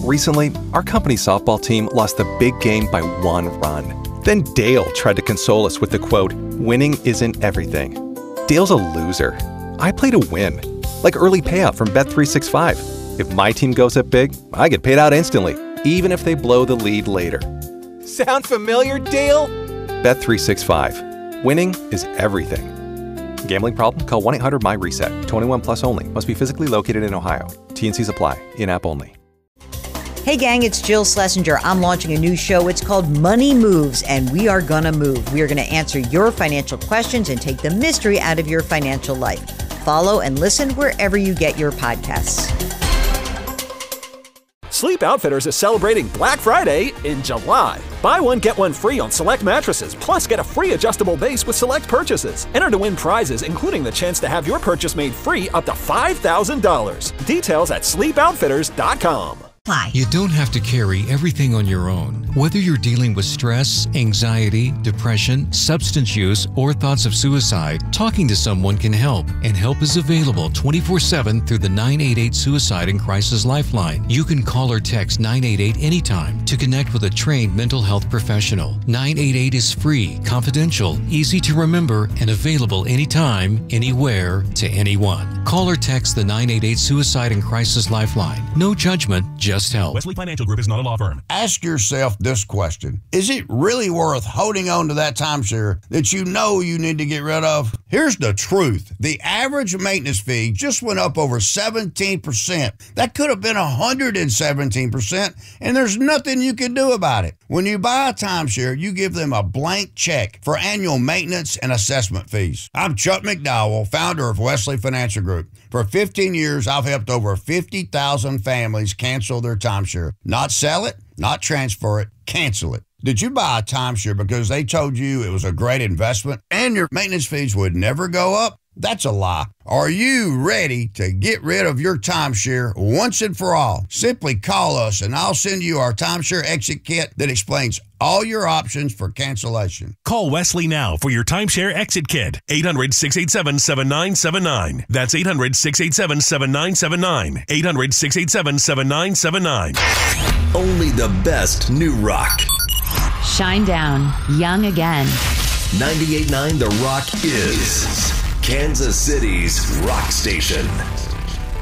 Recently, our company's softball team lost the big game by 1 run. Then Dale tried to console us with the quote, "Winning isn't everything." Dale's a loser. I play to win, like early payout from Bet365. If my team goes up big, I get paid out instantly, even if they blow the lead later. Sound familiar, Dale? Bet365. Winning is everything. Gambling problem? Call 1-800-MY-RESET. 21 plus only. Must be physically located in Ohio. T&Cs apply. In-app only. Hey gang, it's Jill Schlesinger. I'm launching a new show. It's called Money Moves, and we are gonna move. We are gonna answer your financial questions and take the mystery out of your financial life. Follow and listen wherever you get your podcasts. Sleep Outfitters is celebrating Black Friday in July. Buy one, get one free on select mattresses, plus get a free adjustable base with select purchases. Enter to win prizes, including the chance to have your purchase made free up to $5,000. Details at sleepoutfitters.com. You don't have to carry everything on your own. Whether you're dealing with stress, anxiety, depression, substance use, or thoughts of suicide, talking to someone can help, and help is available 24/7 through the 988 Suicide and Crisis Lifeline. You can call or text 988 anytime to connect with a trained mental health professional. 988 is free, confidential, easy to remember, and available anytime, anywhere, to anyone. Call or text the 988 Suicide and Crisis Lifeline. No judgment, just help. Wesley Financial Group is not a law firm. Ask yourself this question. Is it really worth holding on to that timeshare that you know you need to get rid of? Here's the truth. The average maintenance fee just went up over 17%. That could have been 117%, and there's nothing you can do about it. When you buy a timeshare, you give them a blank check for annual maintenance and assessment fees. I'm Chuck McDowell, founder of Wesley Financial Group. For 15 years, I've helped over 50,000 families cancel their timeshare. Not sell it, not transfer it, cancel it. Did you buy a timeshare because they told you it was a great investment and your maintenance fees would never go up? That's a lie. Are you ready to get rid of your timeshare once and for all? Simply call us and I'll send you our timeshare exit kit that explains all your options for cancellation. Call Wesley now for your timeshare exit kit. 800-687-7979. That's 800-687-7979. 800-687-7979. Only the best new rock. Shine down, young again. 98.9 The Rock is Kansas City's rock station.